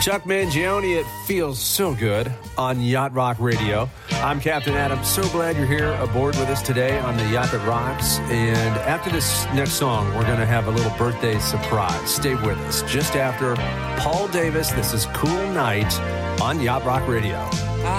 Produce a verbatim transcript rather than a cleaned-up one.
Chuck Mangione, it feels so good on Yacht Rock Radio. I'm Captain Adam. So glad you're here aboard with us today on the Yacht That Rocks. And after this next song, we're going to have a little birthday surprise. Stay with us. Just after Paul Davis, this is Cool Night on Yacht Rock Radio.